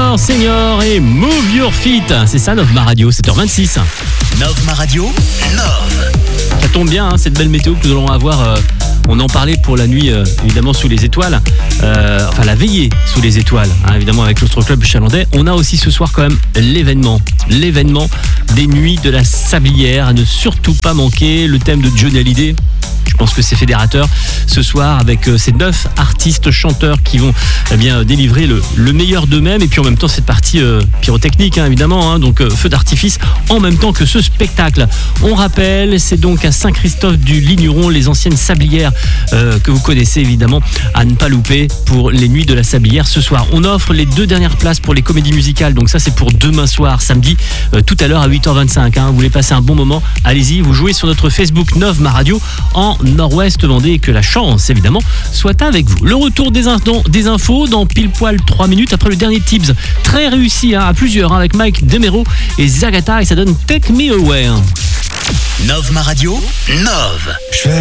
Senior et Move Your Feet. C'est ça, Nove Ma Radio, 7h26. Nove Ma Radio, Nove. Ça tombe bien, cette belle météo que nous allons avoir. On en parlait pour la nuit, évidemment, sous les étoiles. Enfin, la veillée sous les étoiles, évidemment, avec l'Austro Club Chalandais. On a aussi ce soir, quand même, l'événement des Nuits de la Sablière. À ne surtout pas manquer le thème de Johnny Hallyday. Je pense que c'est fédérateur ce soir avec ces 9 artistes chanteurs qui vont délivrer le meilleur d'eux-mêmes, et puis en même temps cette partie pyrotechnique évidemment, donc feu d'artifice en même temps que ce spectacle. On rappelle, c'est donc à Saint-Christophe du Ligneron, les anciennes sablières que vous connaissez évidemment, à ne pas louper pour les Nuits de la Sablière ce soir. On offre les 2 dernières places pour les comédies musicales, donc ça c'est pour demain soir, samedi, tout à l'heure à 8h25. Vous voulez passer un bon moment, allez-y, vous jouez sur notre Facebook Nove Ma Radio en Nord-Ouest Vendée, et que la chance évidemment soit avec vous. Le retour des infos dans pile poil 3 minutes après le dernier tips très réussi à plusieurs avec Mike Demero et Zagata, et ça donne Take Me Away. Nove Ma Radio, Nove.